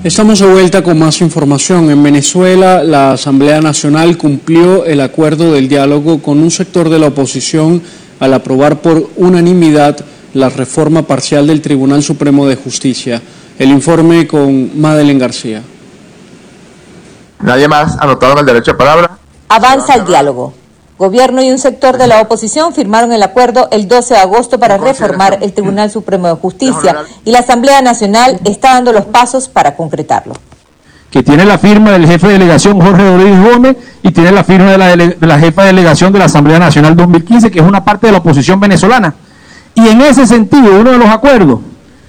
Estamos de vuelta con más información. En Venezuela, la Asamblea Nacional cumplió el acuerdo del diálogo con un sector de la oposición al aprobar por unanimidad la reforma parcial del Tribunal Supremo de Justicia. El informe con Madeleine García. ¿Nadie más anotaron el derecho de palabra? Avanza el diálogo. Gobierno y un sector de la oposición firmaron el acuerdo el 12 de agosto para reformar el Tribunal Supremo de Justicia y la Asamblea Nacional está dando los pasos para concretarlo. Que tiene la firma del jefe de delegación Jorge Rodríguez Gómez y tiene la firma de la jefa de delegación de la Asamblea Nacional 2015, que es una parte de la oposición venezolana. Y en ese sentido, uno de los acuerdos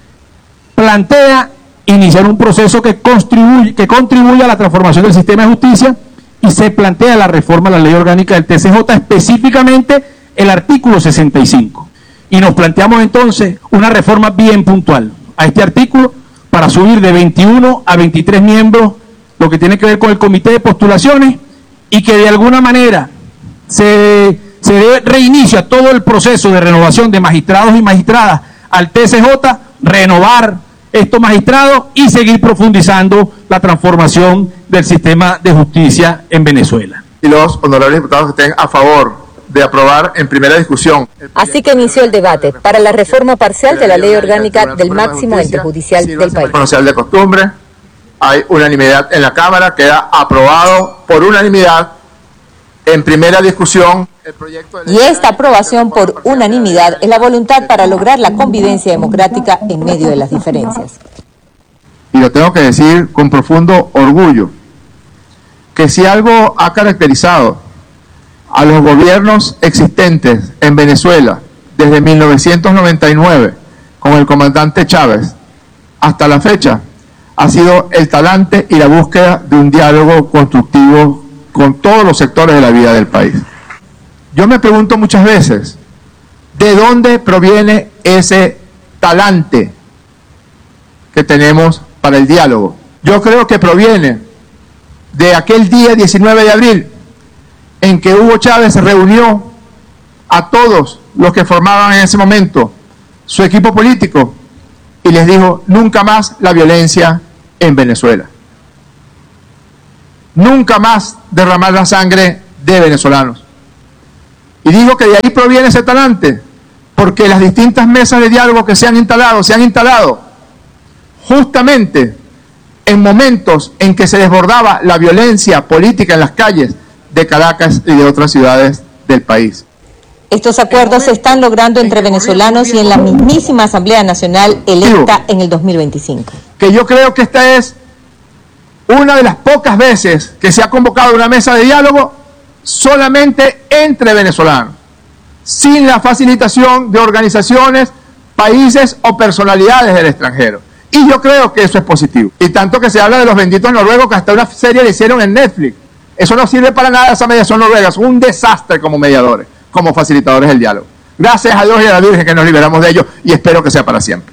plantea iniciar un proceso que contribuya a la transformación del sistema de justicia y se plantea la reforma a la ley orgánica del TCJ, específicamente el artículo 65. Y nos planteamos entonces una reforma bien puntual a este artículo para subir de 21 a 23 miembros, lo que tiene que ver con el comité de postulaciones, y que de alguna manera se dé reinicio a todo el proceso de renovación de magistrados y magistradas al TCJ, renovar estos magistrados y seguir profundizando la transformación del sistema de justicia en Venezuela. Y los honorables diputados que estén a favor de aprobar en primera discusión. Así que inició el debate para la reforma parcial de la ley orgánica del máximo ente judicial del país. Conocer de costumbre, hay unanimidad en la Cámara, queda aprobado por unanimidad en primera discusión. Y esta aprobación por unanimidad es la voluntad para lograr la convivencia democrática en medio de las diferencias. Y lo tengo que decir con profundo orgullo, que si algo ha caracterizado a los gobiernos existentes en Venezuela desde 1999, con el comandante Chávez, hasta la fecha, ha sido el talante y la búsqueda de un diálogo constructivo con todos los sectores de la vida del país. Yo me pregunto muchas veces, ¿de dónde proviene ese talante que tenemos para el diálogo? Yo creo que proviene de aquel día 19 de abril en que Hugo Chávez reunió a todos los que formaban en ese momento su equipo político y les dijo: nunca más la violencia en Venezuela, nunca más derramar la sangre de venezolanos. Y digo que de ahí proviene ese talante, porque las distintas mesas de diálogo que se han instalado justamente en momentos en que se desbordaba la violencia política en las calles de Caracas y de otras ciudades del país. Estos acuerdos se están logrando entre venezolanos y en la mismísima Asamblea Nacional electa en el 2025. Que yo creo que esta es una de las pocas veces que se ha convocado una mesa de diálogo solamente entre venezolanos, sin la facilitación de organizaciones, países o personalidades del extranjero. Y yo creo que eso es positivo. Y tanto que se habla de los benditos noruegos, que hasta una serie le hicieron en Netflix. Eso no sirve para nada, esa mediación noruega. Es un desastre como mediadores, como facilitadores del diálogo. Gracias a Dios y a la Virgen que nos liberamos de ellos, y espero que sea para siempre.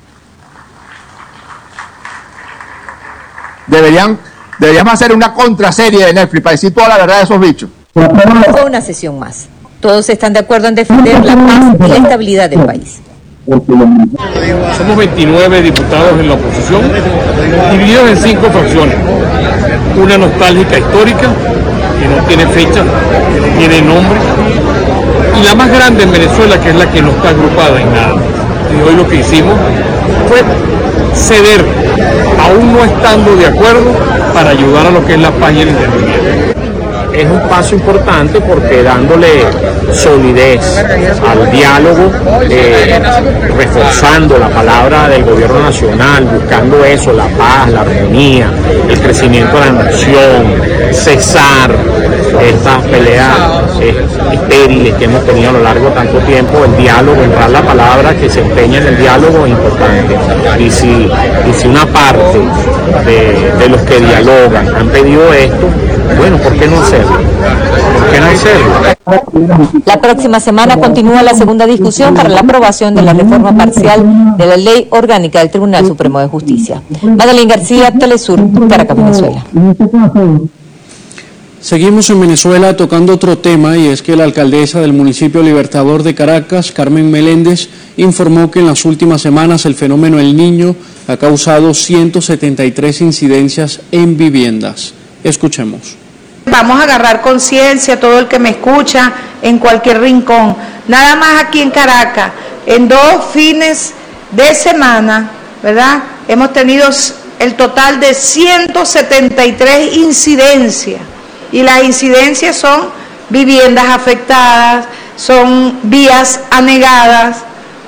Deberíamos hacer una contraserie de Netflix para decir toda la verdad de esos bichos. Fue una sesión más. Todos están de acuerdo en defender la paz y la estabilidad del país. Somos 29 diputados en la oposición, divididos en 5 fracciones. Una nostálgica histórica, que no tiene fecha, que no tiene nombre, y la más grande en Venezuela, que es la que no está agrupada en nada. Y hoy lo que hicimos fue ceder, aún no estando de acuerdo, para ayudar a lo que es la paz y el entendimiento. Es un paso importante porque dándole solidez al diálogo, reforzando la palabra del gobierno nacional, buscando eso, la paz, la armonía, el crecimiento de la nación, cesar estas peleas estériles que hemos tenido a lo largo de tanto tiempo. El diálogo, honrar la palabra que se empeña en el diálogo es importante. Y si una parte de los que dialogan han pedido esto, bueno, ¿por qué no hacerlo? ¿Por qué no hacerlo? La próxima semana continúa la segunda discusión para la aprobación de la reforma parcial de la Ley Orgánica del Tribunal Supremo de Justicia. Madeleine García, Telesur, Caracas, Venezuela. Seguimos en Venezuela tocando otro tema, y es que la alcaldesa del municipio Libertador de Caracas, Carmen Meléndez, informó que en las últimas semanas el fenómeno El Niño ha causado 173 incidencias en viviendas. Escuchemos. Vamos a agarrar conciencia, todo el que me escucha, en cualquier rincón. Nada más aquí en Caracas, en 2 fines de semana, ¿verdad? Hemos tenido el total de 173 incidencias. Y las incidencias son viviendas afectadas, son vías anegadas,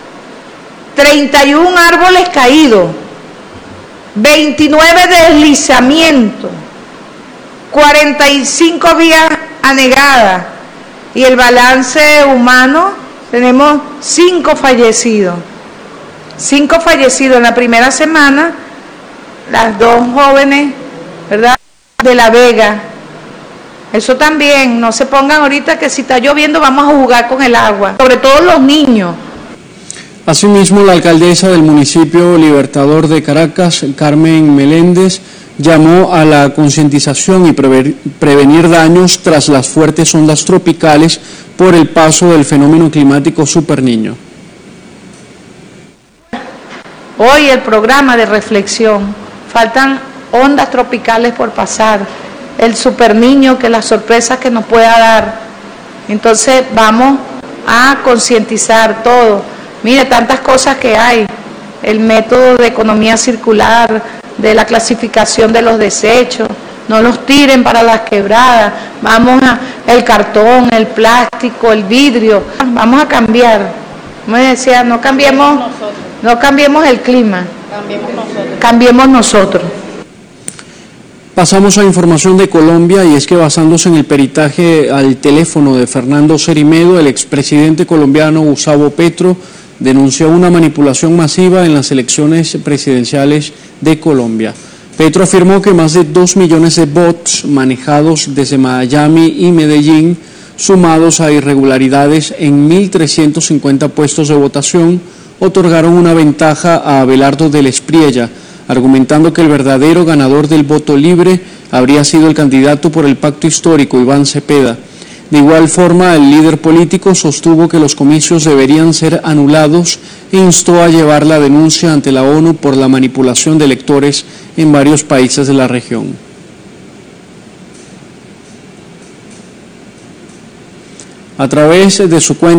31 árboles caídos, 29 deslizamientos, 45 vías anegadas, y el balance humano, tenemos 5 fallecidos. 5 fallecidos en la primera semana, las 2 jóvenes, ¿verdad?, de La Vega. Eso también, no se pongan ahorita que si está lloviendo vamos a jugar con el agua, sobre todo los niños. Asimismo, la alcaldesa del municipio Libertador de Caracas, Carmen Meléndez, llamó a la concientización y prevenir daños tras las fuertes ondas tropicales por el paso del fenómeno climático Super Niño. Hoy el programa de reflexión, faltan ondas tropicales por pasar, el Super Niño, que las sorpresas que nos pueda dar. Entonces vamos a concientizar todo. Mire, tantas cosas que hay, el método de economía circular, de la clasificación de los desechos, no los tiren para las quebradas, vamos a el cartón, el plástico, el vidrio, vamos a cambiar. Como decía, no cambiemos el clima, cambiemos nosotros. Pasamos a información de Colombia, y es que basándose en el peritaje al teléfono de Fernando Cerimedo, el expresidente colombiano Gustavo Petro denunció una manipulación masiva en las elecciones presidenciales de Colombia. Petro afirmó que más de 2 millones de bots manejados desde Miami y Medellín, sumados a irregularidades en 1.350 puestos de votación, otorgaron una ventaja a Abelardo del Espriella, argumentando que el verdadero ganador del voto libre habría sido el candidato por el pacto histórico, Iván Cepeda. De igual forma, el líder político sostuvo que los comicios deberían ser anulados e instó a llevar la denuncia ante la ONU por la manipulación de electores en varios países de la región. A través de su cuenta